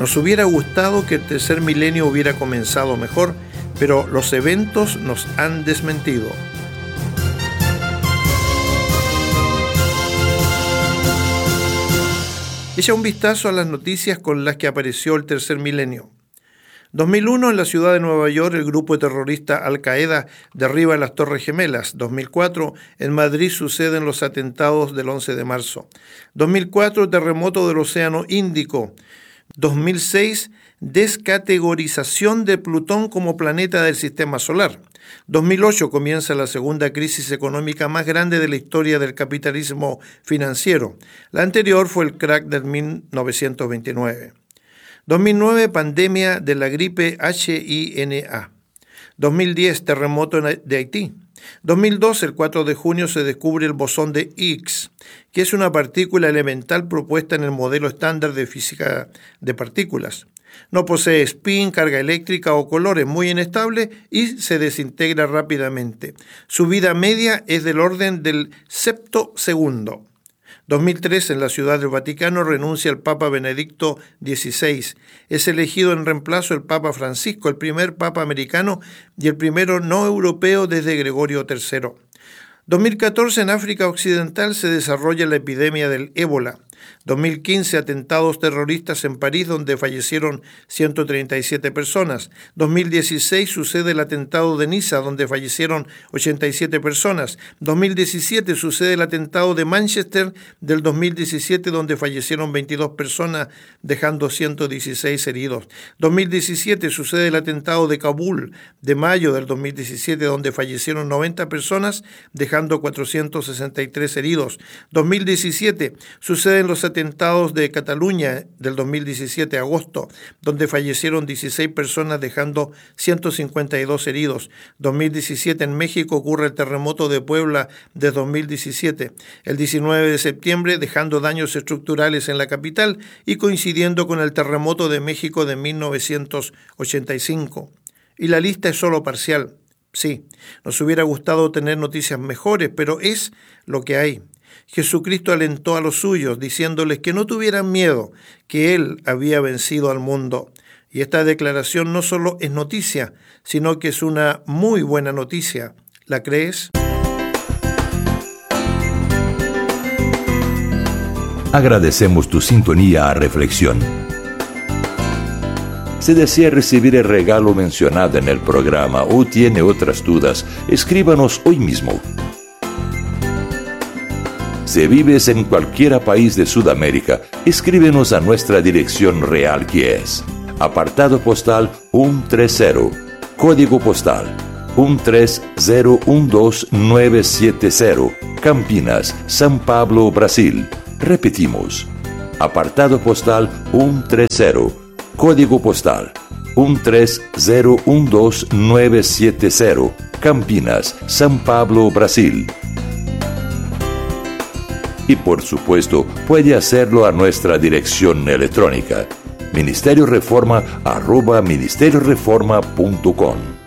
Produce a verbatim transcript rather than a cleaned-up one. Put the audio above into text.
Nos hubiera gustado que el tercer milenio hubiera comenzado mejor, pero los eventos nos han desmentido. Echa un vistazo a las noticias con las que apareció el tercer milenio. dos mil uno, en la ciudad de Nueva York, el grupo terrorista Al-Qaeda derriba las Torres Gemelas. dos mil cuatro, en Madrid suceden los atentados del once de marzo. dos mil cuatro, terremoto del Océano Índico. dos mil seis, descategorización de Plutón como planeta del Sistema Solar. dos mil ocho, comienza la segunda crisis económica más grande de la historia del capitalismo financiero. La anterior fue el crack del mil novecientos veintinueve. dos mil nueve, pandemia de la gripe H uno N A. dos mil diez, terremoto de Haití. dos mil doce, el cuatro de junio, se descubre el bosón de Higgs, que es una partícula elemental propuesta en el modelo estándar de física de partículas. No posee spin, carga eléctrica o color, es muy inestable y se desintegra rápidamente. Su vida media es del orden del septosegundo. dos mil tres, en la Ciudad del Vaticano, renuncia el Papa Benedicto dieciséis. Es elegido en reemplazo el Papa Francisco, el primer Papa americano y el primero no europeo desde Gregorio tercero. dos mil catorce, en África Occidental, se desarrolla la epidemia del ébola. dos mil quince, atentados terroristas en París, donde fallecieron ciento treinta y siete personas. dos mil dieciséis, sucede el atentado de Niza, donde fallecieron ochenta y siete personas. dos mil diecisiete, sucede el atentado de Manchester del dos mil diecisiete, donde fallecieron veintidós personas, dejando ciento dieciséis heridos. dos mil diecisiete, sucede el atentado de Kabul de mayo del dos mil diecisiete, donde fallecieron noventa personas, dejando cuatrocientos sesenta y tres heridos. dos mil diecisiete, suceden los atentados de Cataluña del dos mil diecisiete, agosto, donde fallecieron dieciséis personas, dejando ciento cincuenta y dos heridos. dos mil diecisiete, en México, ocurre el terremoto de Puebla de dos mil diecisiete, el diecinueve de septiembre, dejando daños estructurales en la capital y coincidiendo con el terremoto de México de mil novecientos ochenta y cinco. Y la lista es solo parcial. Sí, nos hubiera gustado tener noticias mejores, pero es lo que hay. Jesucristo alentó a los suyos, diciéndoles que no tuvieran miedo, que Él había vencido al mundo. Y esta declaración no solo es noticia, sino que es una muy buena noticia. ¿La crees? Agradecemos tu sintonía a Reflexión. Si desea recibir el regalo mencionado en el programa o tiene otras dudas, escríbanos hoy mismo. Si vives en cualquier país de Sudamérica, escríbenos a nuestra dirección real, que es apartado postal ciento treinta, código postal uno tres cero uno dos nueve siete cero, Campinas, São Paulo, Brasil. Repetimos, apartado postal ciento treinta, código postal uno tres cero uno dos nueve siete cero, Campinas, São Paulo, Brasil. Y por supuesto, puede hacerlo a nuestra dirección electrónica ministerio reforma arroba ministerio reforma punto com.